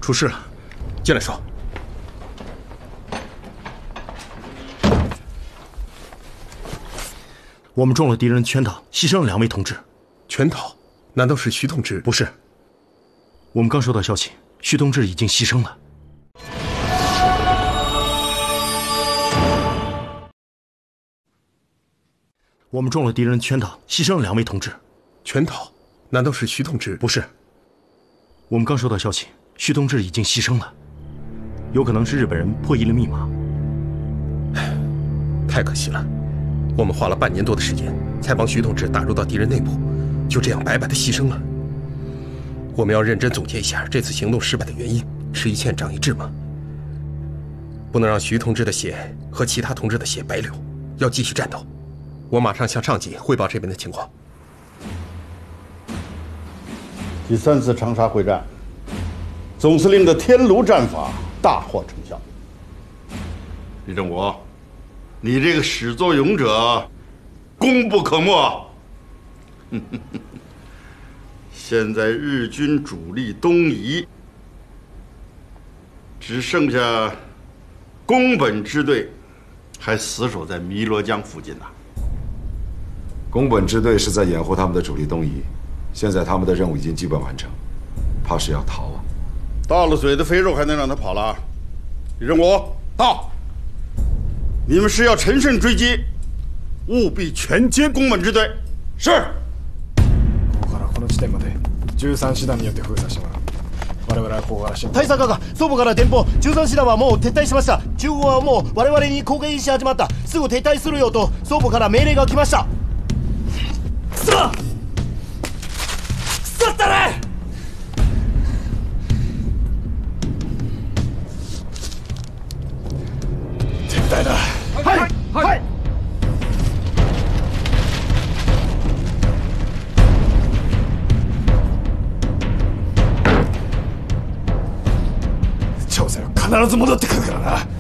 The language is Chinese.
出事了，进来说。我们中了敌人的圈套，牺牲了2位同志。 圈套？难道是徐同志？ 不是，我们刚收到消息，徐同志已经牺牲了。我们中了敌人的圈套，牺牲了2位同志。 圈套？难道是徐同志？ 不是，我们刚收到消息，徐同志已经牺牲了，有可能是日本人破译了密码。 太可惜了，我们花了半年多的时间，才帮徐同志打入到敌人内部，就这样白白的牺牲了。我们要认真总结一下这次行动失败的原因，吃一堑长一智嘛。不能让徐同志的血和其他同志的血白流，要继续战斗。我马上向上级汇报这边的情况。 第3次长沙会战，总司令的天炉战法大获成效。 李正国，你这个始作俑者，功不可没。现在日军主力东移，只剩下宫本支队还死守在汨罗江附近呢。 宫本支队是在掩护他们的主力东移，现在他们的任务已经基本完成，怕是要逃啊！ 到了嘴的肥肉还能让他跑了？李正国到，你们是要乘胜追击，务必全歼宫本支队。是。 ここからこの地点まで13師団によって封鎖してもらう。我々はここから進大佐が総部から電報、13師団はもう撤退しました。中央はもう我々に攻撃し始まった。すぐ撤退するよと総部から命令が来ました。くそ！くそったれ！ 撤退だ。 はいはい。 朝鮮は必ず戻ってくるからな。